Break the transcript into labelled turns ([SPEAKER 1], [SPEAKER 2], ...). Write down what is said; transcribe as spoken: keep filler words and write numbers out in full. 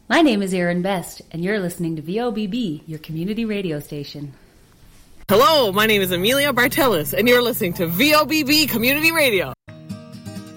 [SPEAKER 1] My name is Erin Best, and you're listening to V O B B, your community radio station.
[SPEAKER 2] Hello, my name is Amelia Bartelis, and you're listening to V O B B Community Radio.